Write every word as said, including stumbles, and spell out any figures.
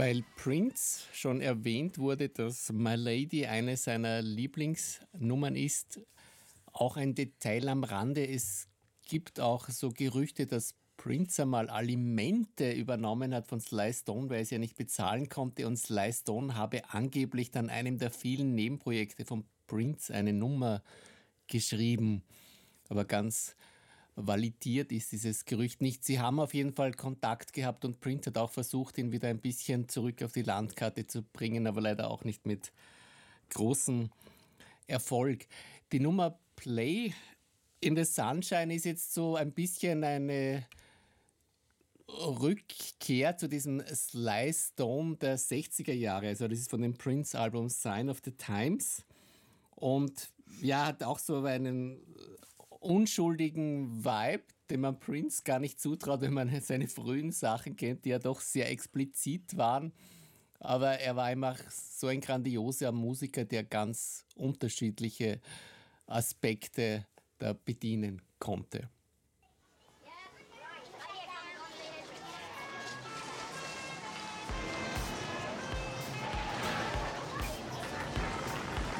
Weil Prince schon erwähnt wurde, dass My Lady eine seiner Lieblingsnummern ist, auch ein Detail am Rande. Es gibt auch so Gerüchte, dass Prince einmal Alimente übernommen hat von Sly Stone, weil er es ja nicht bezahlen konnte. Und Sly Stone habe angeblich dann einem der vielen Nebenprojekte von Prince eine Nummer geschrieben. Aber ganz validiert ist dieses Gerücht nicht. Sie haben auf jeden Fall Kontakt gehabt und Prince hat auch versucht, ihn wieder ein bisschen zurück auf die Landkarte zu bringen, aber leider auch nicht mit großem Erfolg. Die Nummer Play in the Sunshine ist jetzt so ein bisschen eine Rückkehr zu diesem Sly Stone der sechziger Jahre. Also das ist von dem Prince-Album Sign of the Times. Und ja, hat auch so einen unschuldigen Vibe, den man Prince gar nicht zutraut, wenn man seine frühen Sachen kennt, die ja doch sehr explizit waren. Aber er war einfach so ein grandioser Musiker, der ganz unterschiedliche Aspekte da bedienen konnte.